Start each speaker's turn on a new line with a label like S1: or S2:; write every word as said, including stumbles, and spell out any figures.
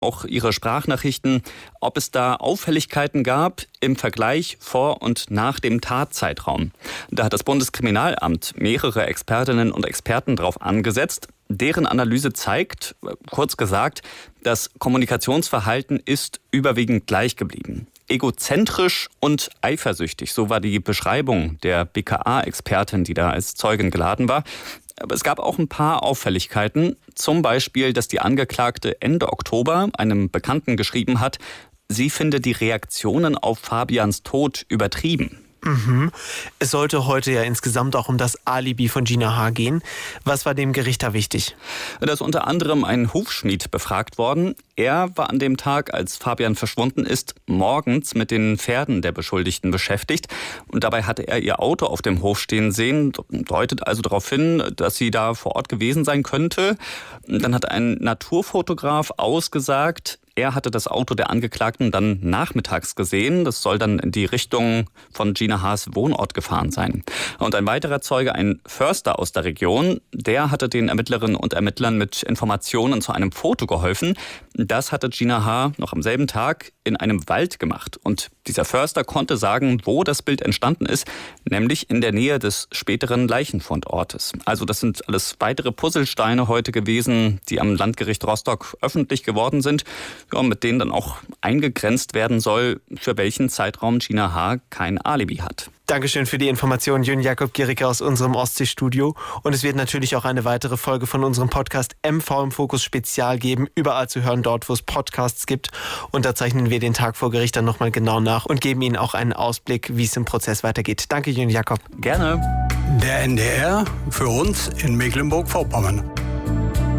S1: auch ihre Sprachnachrichten, ob es da Auffälligkeiten gab im Vergleich vor und nach dem Tatzeitraum. Da hat das Bundeskriminalamt mehrere Expertinnen und Experten drauf angesetzt. Deren Analyse zeigt, kurz gesagt, das Kommunikationsverhalten ist überwiegend gleich geblieben. Egozentrisch und eifersüchtig, so war die Beschreibung der B K A-Expertin, die da als Zeugin geladen war. Aber es gab auch ein paar Auffälligkeiten. Zum Beispiel, dass die Angeklagte Ende Oktober einem Bekannten geschrieben hat, sie finde die Reaktionen auf Fabians Tod übertrieben.
S2: Mhm. Es sollte heute ja insgesamt auch um das Alibi von Gina H. gehen. Was war dem Gericht da wichtig?
S1: Da ist unter anderem ein Hufschmied befragt worden. Er war an dem Tag, als Fabian verschwunden ist, morgens mit den Pferden der Beschuldigten beschäftigt. Und dabei hatte er ihr Auto auf dem Hof stehen sehen, deutet also darauf hin, dass sie da vor Ort gewesen sein könnte. Dann hat ein Naturfotograf ausgesagt, er hatte das Auto der Angeklagten dann nachmittags gesehen. Das soll dann in die Richtung von Gina H.'s Wohnort gefahren sein. Und ein weiterer Zeuge, ein Förster aus der Region, der hatte den Ermittlerinnen und Ermittlern mit Informationen zu einem Foto geholfen. Das hatte Gina H. noch am selben Tag in einem Wald gemacht. Und dieser Förster konnte sagen, wo das Bild entstanden ist, nämlich in der Nähe des späteren Leichenfundortes. Also das sind alles weitere Puzzlesteine heute gewesen, die am Landgericht Rostock öffentlich geworden sind, ja, mit denen dann auch eingegrenzt werden soll, für welchen Zeitraum Gina H. kein Alibi hat.
S2: Dankeschön für die Information, Jürgen Jakob Gericke aus unserem Ostseestudio. Und es wird natürlich auch eine weitere Folge von unserem Podcast M V im Fokus Spezial geben. Überall zu hören, dort wo es Podcasts gibt. Und da zeichnen wir den Tag vor Gericht dann nochmal genau nach und geben Ihnen auch einen Ausblick, wie es im Prozess weitergeht. Danke, Jürgen Jakob.
S1: Gerne.
S3: Der N D R für uns in Mecklenburg-Vorpommern.